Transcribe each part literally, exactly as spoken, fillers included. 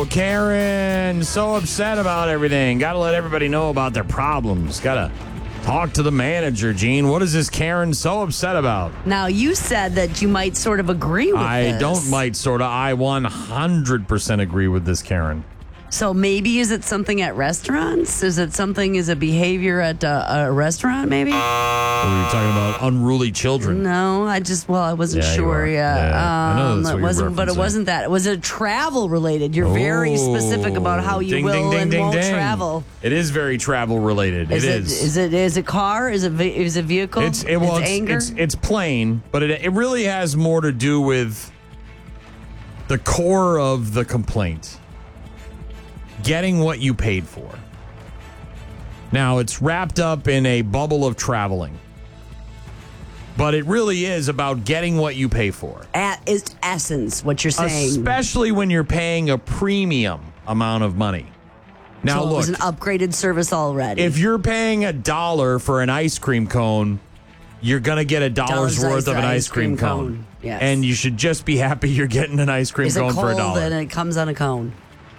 Karen, so upset about everything. Got to let everybody know about their problems. Got to talk to the manager, Gene. What is this Karen so upset about? Now, you said that you might sort of agree with I this. don't might sort of. I one hundred percent agree with this Karen. So maybe is it something at restaurants? Is it something, is it behavior at a, a restaurant maybe? Or were you talking about unruly children? No, I just, well, I wasn't Yeah, you sure. are. Yeah. Yeah, I know Um, that's what it you're wasn't, but it referencing. wasn't that. It was a travel related. You're very Oh, specific about how you ding, will ding, ding, and ding, won't ding. travel. It is very travel related. Is it it, is. is it is it car? Is it ve- is it vehicle? It's it, well, it's, it's, anger. it's it's plain, but it it really has more to do with the core of the complaint. Getting what you paid for. Now, it's wrapped up in a bubble of traveling. But it really is about getting what you pay for. At its essence, what you're saying. Especially when you're paying a premium amount of money. Now, so it look, was an upgraded service already. if you're paying a dollar for an ice cream cone, you're going to get a dollar's Dollar's worth ice- of an ice cream, cream cone. cone. Yes. And you should just be happy you're getting an ice cream is it cone cold for a dollar. and it comes on a cone?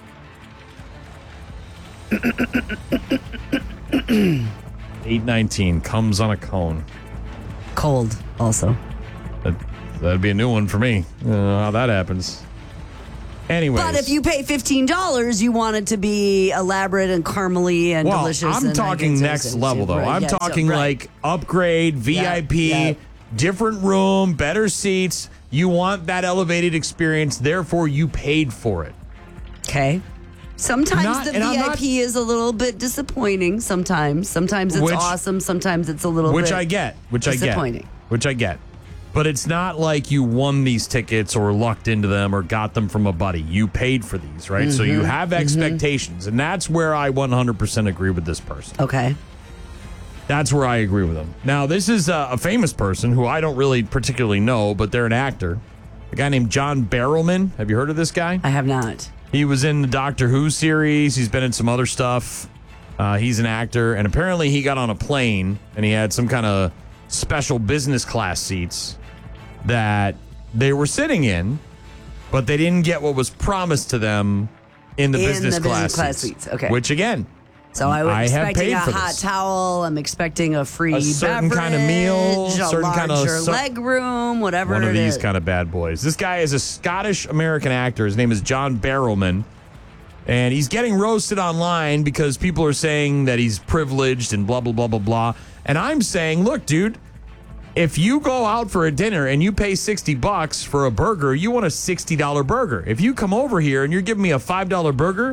eight nineteen comes on a cone. Cold, also. That, that'd be a new one for me. I don't know how that happens. Anyways. But if you pay fifteen dollars, you want it to be elaborate and caramely and well, delicious. I'm and talking like next it's- level, though. right, I'm yeah, so- talking right. like upgrade, V I P, Yeah, yeah. different room, better seats. You want that elevated experience, therefore you paid for it. Okay. Sometimes Not- the and I'm V I P is a little bit disappointing. Sometimes, sometimes it's Which- awesome. Sometimes it's a little Which bit I get. Which I get. disappointing. Which I get. But it's not like you won these tickets or lucked into them or got them from a buddy. You paid for these, right? So Mm-hmm. you have expectations. And that's where I one hundred percent agree with this person. Okay. That's where I agree with him. Now, this is a, a famous person who I don't really particularly know, but they're an actor. A guy named John Barrowman. Have you heard of this guy? I have not. He was in the Doctor Who series. He's been in some other stuff. Uh, he's an actor. And apparently he got on a plane and he had some kind of special business class seats that they were sitting in, but they didn't get what was promised to them in the, In business, the class, business class seats. seats, okay. Which, again, So I was I have expecting paid a for hot this. towel. I'm expecting a free A certain beverage, kind of meal, a certain larger kind of so- leg room, whatever one of it these is. kind of bad boys. This guy is a Scottish-American actor. His name is John Barrowman. And he's getting roasted online because people are saying that he's privileged and blah, blah, blah, blah, blah. And I'm saying, look, dude, if you go out for a dinner and you pay sixty bucks for a burger, you want a sixty dollar burger. If you come over here and you're giving me a five dollar burger,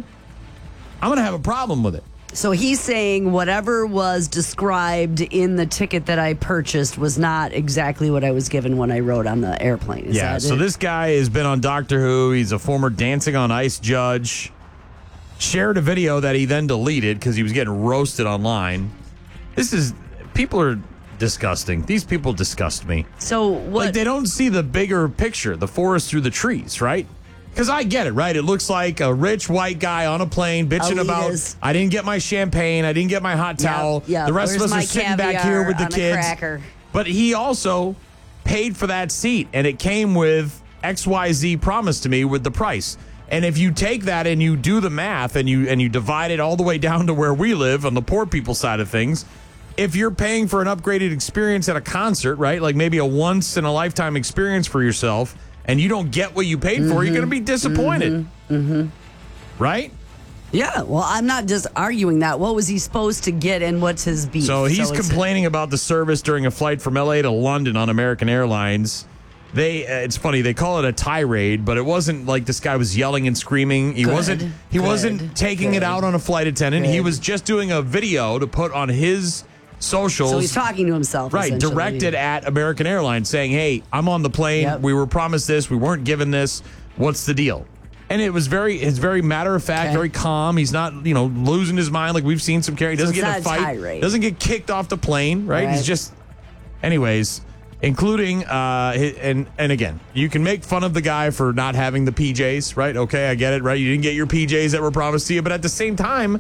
I'm going to have a problem with it. So he's saying whatever was described in the ticket that I purchased was not exactly what I was given when I rode on the airplane. Is Yeah, that so it? this guy has been on Doctor Who. He's a former Dancing on Ice judge. Shared a video that he then deleted because he was getting roasted online. This is, people are disgusting. These people disgust me. So what? Like, they don't see the bigger picture, the forest through the trees, right? Because I get it, right? It looks like a rich white guy on a plane bitching about, Elitist. I didn't get my champagne, I didn't get my hot towel. Yep, yep. The rest Where's of us my are sitting back here caviar with the on a kids. cracker? But he also paid for that seat, and it came with X Y Z promised to me with the price. And if you take that and you do the math and you and you divide it all the way down to where we live on the poor people side of things, if you're paying for an upgraded experience at a concert, right, like maybe a once in a lifetime experience for yourself, and you don't get what you paid Mm-hmm. for, you're going to be disappointed. Mm-hmm. Mm-hmm. Right? Yeah, well, I'm not just arguing that. What was he supposed to get and what's his beef? So he's it's- complaining about the service during a flight from L A to London on American Airlines. They, uh, it's funny, they call it a tirade, but it wasn't like this guy was yelling and screaming. He Good, wasn't. He good, wasn't taking good, it out on a flight attendant. He good. was just doing a video to put on his socials. So he's talking to himself. Right, essentially. directed at American Airlines, saying, "Hey, I'm on the plane. Yep. We were promised this. We weren't given this. What's the deal?" And it was very, it's very matter of fact, Okay. very calm. He's not, you know, losing his mind like we've seen some carry. He doesn't So get in a it's not a fight. tirade. Doesn't get kicked off the plane. Right? Right. He's just, anyways, including uh, hi- and and again, you can make fun of the guy for not having the P Js. Right? Okay, I get it. Right? You didn't get your P Js that were promised to you, but at the same time,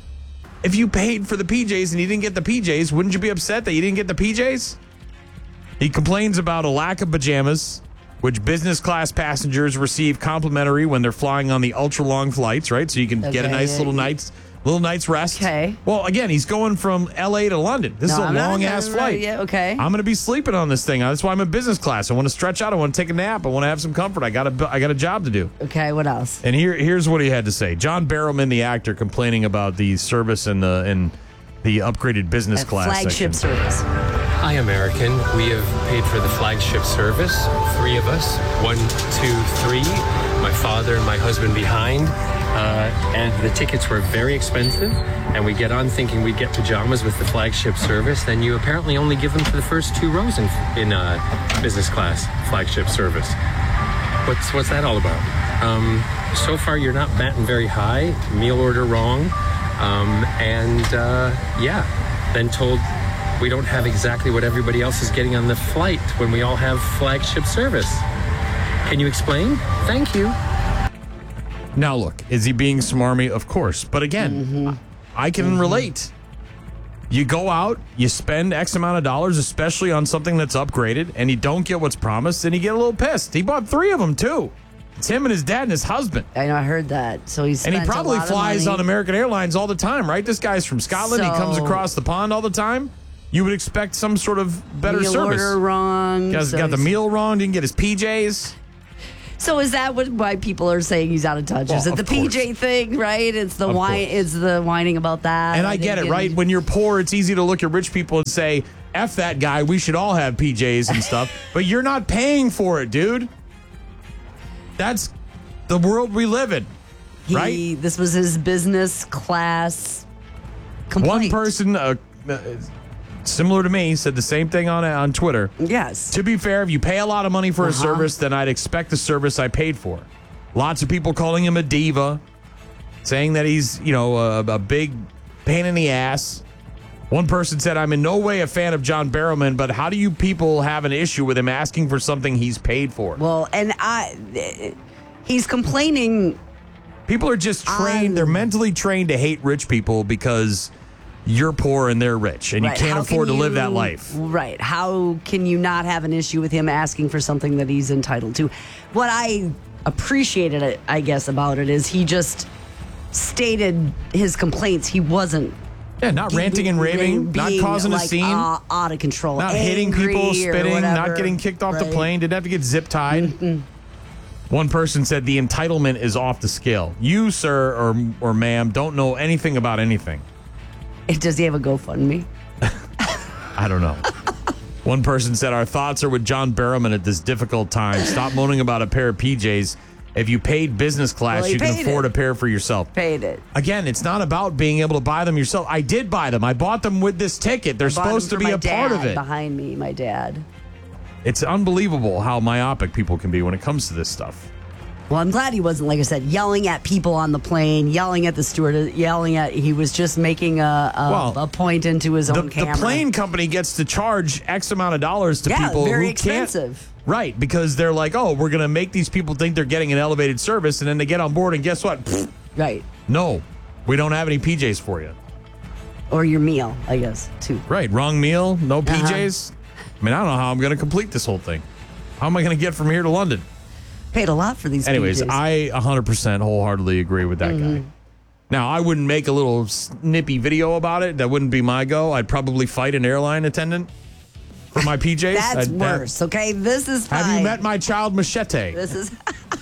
if you paid for the P Js and you didn't get the P Js, wouldn't you be upset that you didn't get the P Js? He complains about a lack of pajamas. which business class passengers receive complimentary when they're flying on the ultra long flights, right? So you can get a Okay. nice little night's little night's rest. Okay. Well, again, he's going from L A to London. This No, is a I'm not- long ass no, no, flight. yeah, okay. I'm going to be sleeping on this thing. That's why I'm in business class. I want to stretch out. I want to take a nap. I want to have some comfort. I got a I got a job to do. Okay, what else? And here here's what he had to say. John Barrowman, the actor, complaining about the service and the and the upgraded business At class flagship section. service. Hi, American. We have paid for the flagship service. Three of us. One, two, three. My father and my husband behind. Uh, and the tickets were very expensive. And we get on thinking we'd get pajamas with the flagship service. Then you apparently only give them to the first two rows in, in uh, business class flagship service. What's what's that all about? Um, so far, you're not batting very high. Meal order wrong. Um, and uh, yeah, then told we don't have exactly what everybody else is getting on the flight when we all have flagship service. Can you explain? Thank you. Now, look, is he being smarmy? Of course. But again, Mm-hmm. I can Mm-hmm. relate. You go out, you spend X amount of dollars, especially on something that's upgraded, and you don't get what's promised, and you get a little pissed. He bought three of them, too. It's him and his dad and his husband. I know, I heard that. So he's And he probably flies on American Airlines all the time, right? This guy's from Scotland. he comes So- across the pond all the time. You would expect some sort of better meal service. order wrong. Guys so got the he's- meal wrong, didn't get his P Js. So is that what why people are saying he's out of touch? Well, is it of the P J course. thing, right? It's the Of whine. course. It's the whining about that. And I get it, didn't right? get- When you're poor, it's easy to look at rich people and say, F that guy, we should all have P Js and stuff. But you're not paying for it, dude. That's the world we live in, he, right? This was his business class One complaint. person, uh, uh, similar to me, said the same thing on on Twitter. Yes. To be fair, if you pay a lot of money for a Uh-huh. service, then I'd expect the service I paid for. Lots of people calling him a diva, saying that he's, you know, a, a big pain in the ass. One person said, I'm in no way a fan of John Barrowman, but how do you people have an issue with him asking for something he's paid for? Well, and I, he's complaining. People are just trained, Um, they're mentally trained to hate rich people because you're poor and they're rich, and right, you can't how afford can to live that you- life. Right. How can you not have an issue with him asking for something that he's entitled to? What I appreciated, I guess, about it is he just stated his complaints. He wasn't Yeah, not ranting and raving, not being, causing like, a scene. uh, out of control, Not hitting people, angry or spitting, not whatever. getting kicked off the Right. plane, didn't have to get zip tied. One person said the entitlement is off the scale. You, sir or or ma'am, don't know anything about anything. Does he have a GoFundMe? I don't know. One person said our thoughts are with John Barrowman at this difficult time. Stop moaning about a pair of P Js. If you paid business class, Well, he you can paid afford it. a pair for yourself. Paid it. Again, it's not about being able to buy them yourself. I did buy them. I bought them with this ticket. They're Bought supposed to him for be my a part of dad it. Behind me, my dad. It's unbelievable how myopic people can be when it comes to this stuff. Well, I'm glad he wasn't, like I said, yelling at people on the plane, yelling at the steward, yelling at. He was just making a a, Well, a point into his The, own the camera. plane company gets to charge X amount of dollars to Yeah, people very who can't. expensive. Right, because they're like, oh, we're going to make these people think they're getting an elevated service, and then they get on board, and guess what? Pfft, Right. no, we don't have any P Js for you. Or your meal, I guess, too. Right, wrong meal, no Uh-huh. P Js. I mean, I don't know how I'm going to complete this whole thing. How am I going to get from here to London? Paid a lot for these Anyways, P Js. I one hundred percent wholeheartedly agree with that Mm-hmm. guy. Now, I wouldn't make a little snippy video about it. That wouldn't be my go. I'd probably fight an airline attendant for my P Js. That's I'd- that- worse, okay? This is fine. Have you met my child Machete? This is...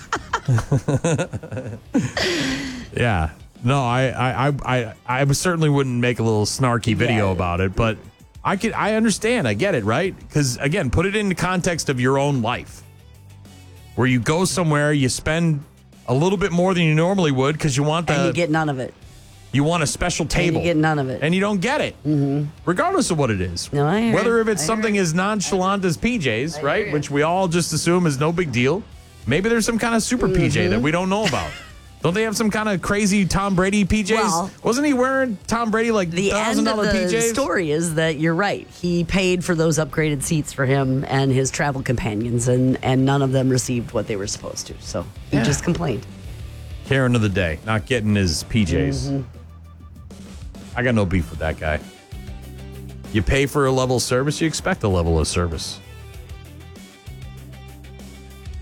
Yeah. No, I, I, I, I, I certainly wouldn't make a little snarky video Yeah. about it, but I could, I understand. I get it, right? Because again, put it in the context of your own life, where you go somewhere, you spend a little bit more than you normally would because you want the, and you get none of it. you want a special table, you get none of it. and you don't get it, mm-hmm. regardless of what it is. No, I hear Whether you. if it's I something hear as nonchalant as P Js, hear right, you. which we all just assume is no big deal. Maybe there's some kind of super P J Mm-hmm. that we don't know about. Don't they have some kind of crazy Tom Brady P Js? Well, Wasn't he wearing Tom Brady like The thousand end of dollar the P Js? story is that you're right. He paid for those upgraded seats for him and his travel companions, and, and none of them received what they were supposed to. So he Yeah. just complained. Karen of the day, not getting his P Js. Mm-hmm. I got no beef with that guy. You pay for a level of service, you expect a level of service.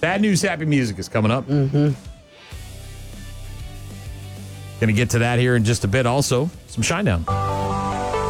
Bad news, happy music is coming up. Mm-hmm. Going to get to that here in just a bit. Also, some Shinedown.